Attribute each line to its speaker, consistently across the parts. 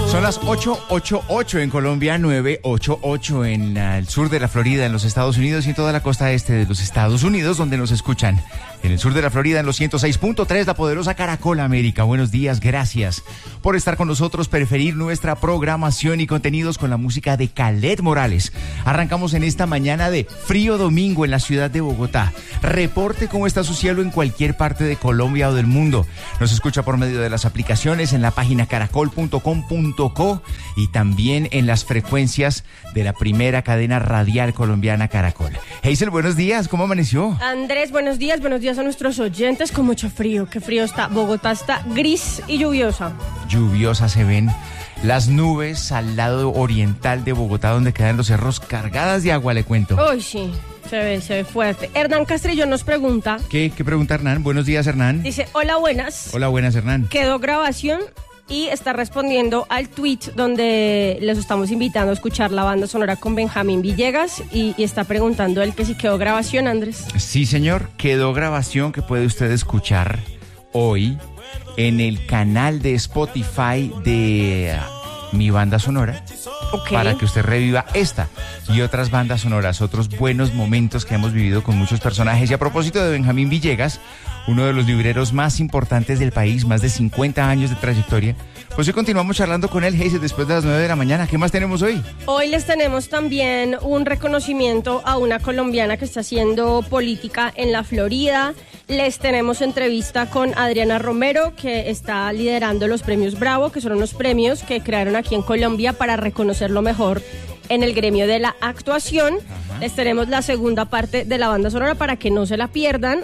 Speaker 1: Son las 8:88 en Colombia, 9:88 en el sur de la Florida, en los Estados Unidos y en toda la costa este de los Estados Unidos, donde nos escuchan. En el sur de la Florida, en los 106.3, la poderosa Caracol América. Buenos días, gracias por estar con nosotros, preferir nuestra programación y contenidos con la música de Kaleth Morales. Arrancamos en esta mañana de frío domingo en la ciudad de Bogotá. Reporte cómo está su cielo en cualquier parte de Colombia o del mundo. Nos escucha por medio de las aplicaciones en la página caracol.com.co y también en las frecuencias de la primera cadena radial colombiana Caracol. Hazel, buenos días, ¿cómo amaneció?
Speaker 2: Andrés, buenos días a nuestros oyentes con mucho frío. Qué frío está. Bogotá está gris y lluviosa.
Speaker 1: Lluviosa, se ven las nubes al lado oriental de Bogotá, donde quedan los cerros cargadas de agua, le cuento.
Speaker 2: Uy, sí, se ve fuerte. Hernán Castrillo nos pregunta.
Speaker 1: ¿Qué pregunta Hernán? Buenos días, Hernán.
Speaker 2: Dice, hola, buenas.
Speaker 1: Hola, buenas, Hernán.
Speaker 2: Quedó grabación y está respondiendo al tweet donde les estamos invitando a escuchar la banda sonora con Benjamín Villegas y está preguntando él que si quedó grabación, Andrés.
Speaker 1: Sí, señor, quedó grabación que puede usted escuchar hoy en el canal de Spotify de mi banda sonora.
Speaker 2: Okay.
Speaker 1: Para que usted reviva esta y otras bandas sonoras, otros buenos momentos que hemos vivido con muchos personajes. Y a propósito de Benjamín Villegas, uno de los libreros más importantes del país, más de 50 años de trayectoria, pues hoy continuamos charlando con él, Hazel, después de las 9 de la mañana. ¿Qué más tenemos hoy?
Speaker 2: Hoy les tenemos también un reconocimiento a una colombiana que está haciendo política en la Florida. Les tenemos entrevista con Adriana Romero, que está liderando los premios Bravo, que son unos premios que crearon aquí en Colombia para reconocer lo mejor en el gremio de la actuación. Ajá. Les tenemos la segunda parte de la banda sonora para que no se la pierdan.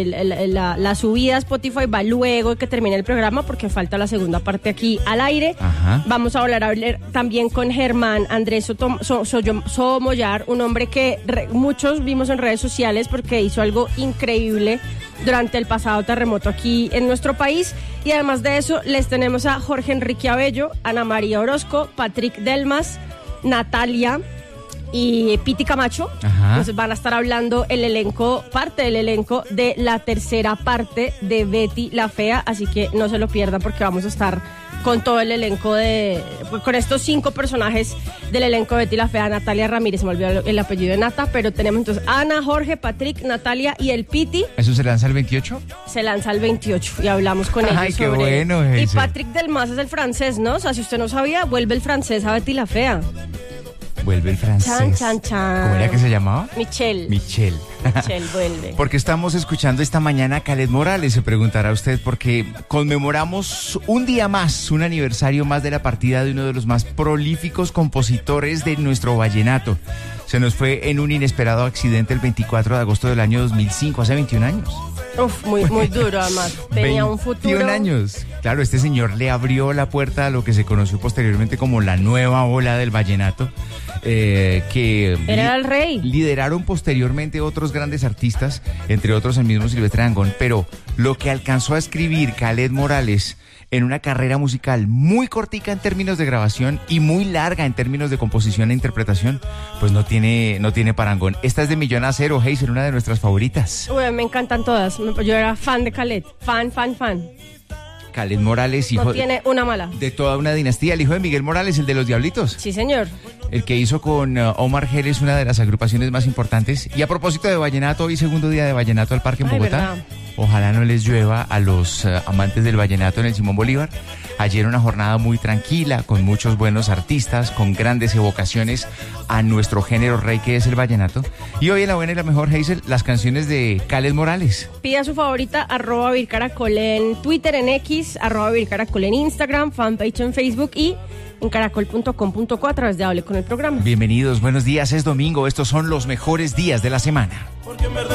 Speaker 2: La subida a Spotify va luego que termine el programa porque falta la segunda parte aquí al aire. Ajá. Vamos a hablar también con Germán Andrés Somoyar, un hombre que muchos vimos en redes sociales porque hizo algo increíble durante el pasado terremoto aquí en nuestro país. Y además de eso les tenemos a Jorge Enrique Abello, Ana María Orozco, Patrick Delmas, Natalia y Piti Camacho. Ajá. Nos van a estar hablando parte del elenco de la tercera parte de Betty la Fea, así que no se lo pierdan porque vamos a estar con todo el elenco con estos 5 personajes del elenco de Betty la Fea. Natalia Ramírez, se me olvidó el apellido de Nata, pero tenemos entonces Ana, Jorge, Patrick, Natalia y el Piti.
Speaker 1: ¿Eso se lanza el 28?
Speaker 2: Se lanza el 28 y hablamos con ellos.
Speaker 1: Ay, qué bueno
Speaker 2: eso. Y Patrick Delmas es el francés, ¿no? O sea, si usted no sabía, vuelve el francés a Betty la Fea.
Speaker 1: Vuelve el francés.
Speaker 2: Chan.
Speaker 1: ¿Cómo era que se llamaba?
Speaker 2: Michelle vuelve.
Speaker 1: Porque estamos escuchando esta mañana a Kaleth Morales, se preguntará usted, porque conmemoramos un día más, un aniversario más de la partida de uno de los más prolíficos compositores de nuestro vallenato. Se nos fue en un inesperado accidente el 24 de agosto del año 2005, hace 21 años.
Speaker 2: Uf, muy duro además. Tenía un futuro.
Speaker 1: 21 años. Claro, este señor le abrió la puerta a lo que se conoció posteriormente como la nueva ola del vallenato. Que
Speaker 2: era el rey.
Speaker 1: Lideraron posteriormente otros grandes artistas, entre otros el mismo Silvestre Dangond, pero lo que alcanzó a escribir Kaleth Morales en una carrera musical muy cortica en términos de grabación y muy larga en términos de composición e interpretación, pues no tiene parangón. Esta es de Millón a Cero, Hazel, una de nuestras favoritas.
Speaker 2: Uy, me encantan todas. Yo era fan de Kaleth, fan.
Speaker 1: Kaleth Morales, hijo...
Speaker 2: No tiene una mala.
Speaker 1: De toda una dinastía, el hijo de Miguel Morales, el de los Diablitos.
Speaker 2: Sí, señor.
Speaker 1: El que hizo con Omar Geles una de las agrupaciones más importantes. Y a propósito de vallenato, hoy segundo día de vallenato al Parque en Bogotá.
Speaker 2: ¿Verdad?
Speaker 1: Ojalá no les llueva a los amantes del vallenato en el Simón Bolívar. Ayer una jornada muy tranquila, con muchos buenos artistas, con grandes evocaciones a nuestro género rey que es el vallenato. Y hoy en La Buena y la Mejor, Hazel, las canciones de Kaleth Morales.
Speaker 2: Pida su favorita, @vircaracol en Twitter, en X, @vircaracol en Instagram, fanpage en Facebook y en caracol.com.co a través de Hable con el Programa.
Speaker 1: Bienvenidos, buenos días, es domingo, estos son los mejores días de la semana.